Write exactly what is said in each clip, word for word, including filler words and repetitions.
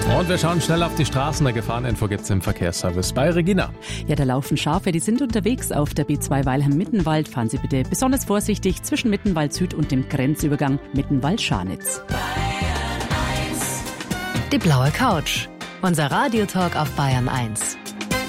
Und wir schauen schnell auf die Straßen. Der Gefahreninfo gibt's im Verkehrsservice bei Regina. Ja, da laufen Schafe, die sind unterwegs auf der B zwei Weilheim-Mittenwald. Fahren Sie bitte besonders vorsichtig zwischen Mittenwald Süd und dem Grenzübergang Mittenwald-Scharnitz. Die blaue Couch. Unser Radiotalk auf Bayern eins.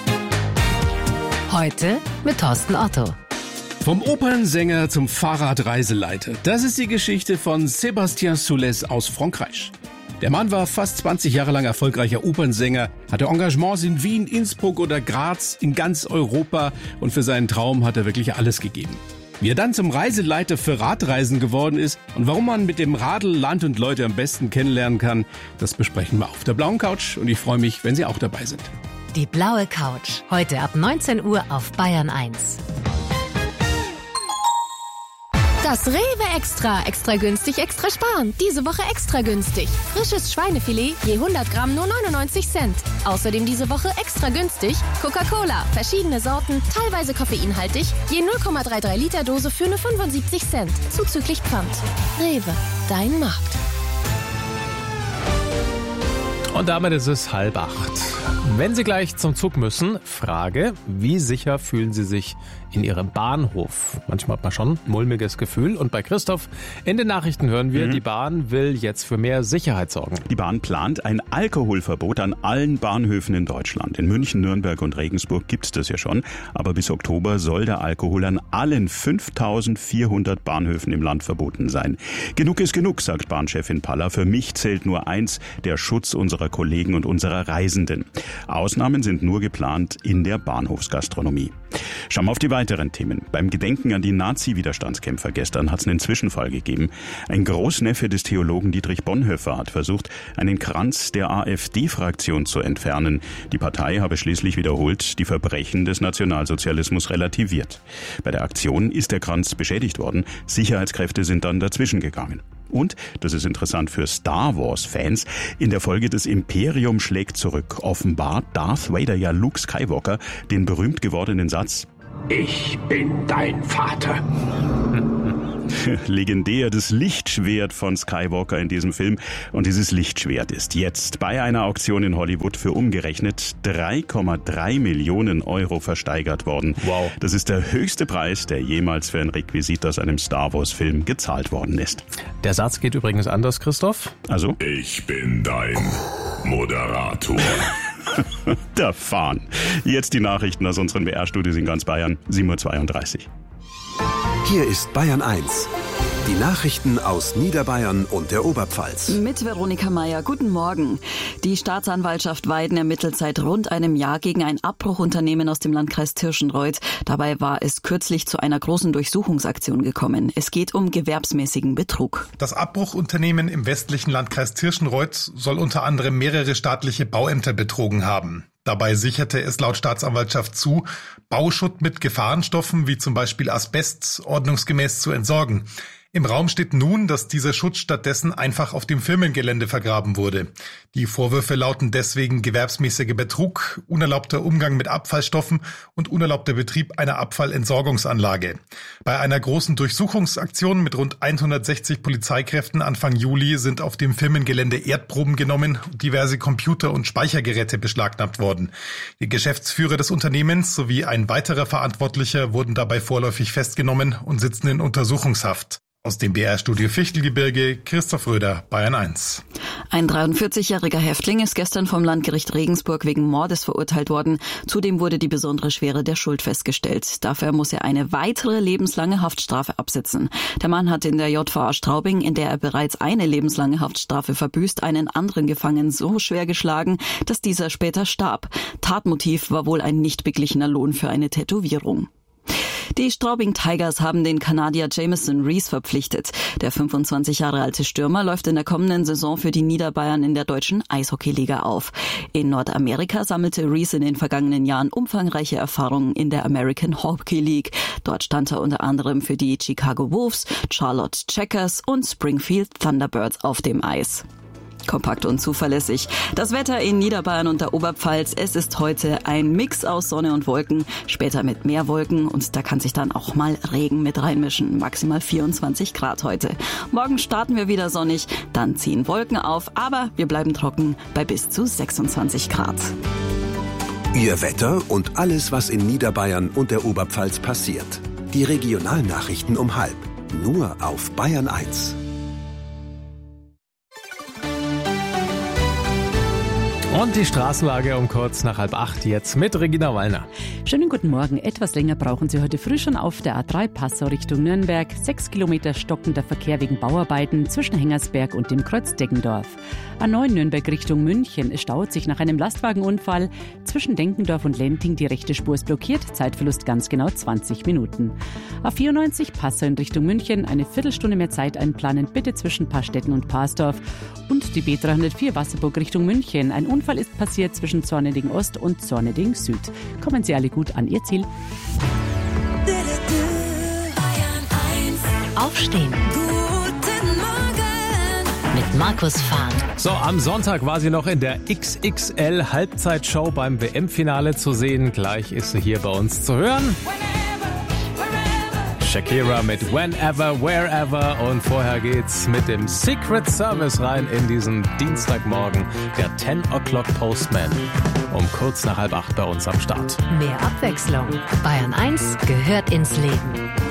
Heute mit Thorsten Otto. Vom Opernsänger zum Fahrradreiseleiter. Das ist die Geschichte von Sébastien Soulès aus Frankreich. Der Mann war fast zwanzig Jahre lang erfolgreicher Opernsänger, hatte Engagements in Wien, Innsbruck oder Graz, in ganz Europa, und für seinen Traum hat er wirklich alles gegeben. Wie er dann zum Reiseleiter für Radreisen geworden ist und warum man mit dem Radl Land und Leute am besten kennenlernen kann, das besprechen wir auf der blauen Couch, und ich freue mich, wenn Sie auch dabei sind. Die blaue Couch. Heute ab neunzehn Uhr auf Bayern eins. Das Rewe Extra. Extra günstig, extra sparen. Diese Woche extra günstig. Frisches Schweinefilet je hundert Gramm nur neunundneunzig Cent. Außerdem diese Woche extra günstig Coca-Cola. Verschiedene Sorten, teilweise koffeinhaltig. Je null Komma dreiunddreißig Liter Dose für nur fünfundsiebzig Cent. Zuzüglich Pfand. Rewe, dein Markt. Und damit ist es halb acht. Wenn Sie gleich zum Zug müssen, Frage, wie sicher fühlen Sie sich in Ihrem Bahnhof? Manchmal hat man schon ein mulmiges Gefühl. Und bei Christoph in den Nachrichten hören wir, mhm. die Bahn will jetzt für mehr Sicherheit sorgen. Die Bahn plant ein Alkoholverbot an allen Bahnhöfen in Deutschland. In München, Nürnberg und Regensburg gibt es das ja schon. Aber bis Oktober soll der Alkohol an allen fünftausendvierhundert Bahnhöfen im Land verboten sein. Genug ist genug, sagt Bahnchefin Paller. Für mich zählt nur eins, der Schutz unserer Kollegen und unserer Reisenden. Ausnahmen sind nur geplant in der Bahnhofsgastronomie. Schauen wir auf die weiteren Themen. Beim Gedenken an die Nazi-Widerstandskämpfer gestern hat es einen Zwischenfall gegeben. Ein Großneffe des Theologen Dietrich Bonhoeffer hat versucht, einen Kranz der AfD-Fraktion zu entfernen. Die Partei habe schließlich wiederholt die Verbrechen des Nationalsozialismus relativiert. Bei der Aktion ist der Kranz beschädigt worden. Sicherheitskräfte sind dann dazwischen gegangen. Und, das ist interessant für Star Wars-Fans, in der Folge Das Imperium schlägt zurück offenbart Darth Vader ja Luke Skywalker den berühmt gewordenen Satz: Ich bin dein Vater. Legendär, das Lichtschwert von Skywalker in diesem Film. Und dieses Lichtschwert ist jetzt bei einer Auktion in Hollywood für umgerechnet drei Komma drei Millionen Euro versteigert worden. Wow. Das ist der höchste Preis, der jemals für ein Requisit aus einem Star Wars Film gezahlt worden ist. Der Satz geht übrigens anders, Christoph. Also? Ich bin dein Moderator. Der Fahn. Jetzt die Nachrichten aus unseren B R-Studios in ganz Bayern, sieben Uhr zweiunddreißig. Hier ist Bayern eins. Die Nachrichten aus Niederbayern und der Oberpfalz. Mit Veronika Meier, guten Morgen. Die Staatsanwaltschaft Weiden ermittelt seit rund einem Jahr gegen ein Abbruchunternehmen aus dem Landkreis Tirschenreuth. Dabei war es kürzlich zu einer großen Durchsuchungsaktion gekommen. Es geht um gewerbsmäßigen Betrug. Das Abbruchunternehmen im westlichen Landkreis Tirschenreuth soll unter anderem mehrere staatliche Bauämter betrogen haben. Dabei sicherte es laut Staatsanwaltschaft zu, Bauschutt mit Gefahrenstoffen wie zum Beispiel Asbest ordnungsgemäß zu entsorgen. Im Raum steht nun, dass dieser Schutt stattdessen einfach auf dem Firmengelände vergraben wurde. Die Vorwürfe lauten deswegen gewerbsmäßiger Betrug, unerlaubter Umgang mit Abfallstoffen und unerlaubter Betrieb einer Abfallentsorgungsanlage. Bei einer großen Durchsuchungsaktion mit rund hundertsechzig Polizeikräften Anfang Juli sind auf dem Firmengelände Erdproben genommen und diverse Computer- und Speichergeräte beschlagnahmt worden. Die Geschäftsführer des Unternehmens sowie ein weiterer Verantwortlicher wurden dabei vorläufig festgenommen und sitzen in Untersuchungshaft. Aus dem B R-Studio Fichtelgebirge, Christoph Röder, Bayern eins. Ein dreiundvierzigjähriger Häftling ist gestern vom Landgericht Regensburg wegen Mordes verurteilt worden. Zudem wurde die besondere Schwere der Schuld festgestellt. Dafür muss er eine weitere lebenslange Haftstrafe absitzen. Der Mann hat in der J V A Straubing, in der er bereits eine lebenslange Haftstrafe verbüßt, einen anderen Gefangenen so schwer geschlagen, dass dieser später starb. Tatmotiv war wohl ein nicht beglichener Lohn für eine Tätowierung. Die Straubing Tigers haben den Kanadier Jamison Rees verpflichtet. Der fünfundzwanzig Jahre alte Stürmer läuft in der kommenden Saison für die Niederbayern in der deutschen Eishockeyliga auf. In Nordamerika sammelte Rees in den vergangenen Jahren umfangreiche Erfahrungen in der American Hockey League. Dort stand er unter anderem für die Chicago Wolves, Charlotte Checkers und Springfield Thunderbirds auf dem Eis. kompakt und zuverlässig. Das Wetter in Niederbayern und der Oberpfalz, es ist heute ein Mix aus Sonne und Wolken, später mit mehr Wolken und da kann sich dann auch mal Regen mit reinmischen. Maximal vierundzwanzig Grad heute. Morgen starten wir wieder sonnig, dann ziehen Wolken auf, aber wir bleiben trocken bei bis zu sechsundzwanzig Grad. Ihr Wetter und alles, was in Niederbayern und der Oberpfalz passiert. Die Regionalnachrichten um halb. Nur auf Bayern eins. Und die Straßenlage um kurz nach halb acht jetzt mit Regina Wallner. Schönen guten Morgen. Etwas länger brauchen Sie heute früh schon auf der A drei Passau Richtung Nürnberg. Sechs Kilometer stockender Verkehr wegen Bauarbeiten zwischen Hengersberg und dem Kreuz Deggendorf. A neun Nürnberg Richtung München. Es staut sich nach einem Lastwagenunfall. Zwischen Denkendorf und Lenting die rechte Spur ist blockiert. Zeitverlust ganz genau zwanzig Minuten. A vierundneunzig Passau in Richtung München. Eine Viertelstunde mehr Zeit einplanen, bitte zwischen Pastetten und Parsdorf. Und die B dreihundertvier Wasserburg Richtung München. Ein Unfall ist passiert zwischen Zorneding Ost und Zorneding Süd. Kommen Sie alle gut an Ihr Ziel. Aufstehen. Guten Morgen. Mit Markus Fahn. So, am Sonntag war sie noch in der X X L-Halbzeitshow beim W M-Finale zu sehen. Gleich ist sie hier bei uns zu hören. Shakira mit Whenever, Wherever und vorher geht's mit dem Secret Service rein in diesen Dienstagmorgen, der ten O'Clock Postman, um kurz nach halb acht bei uns am Start. Mehr Abwechslung. Bayern eins gehört ins Leben.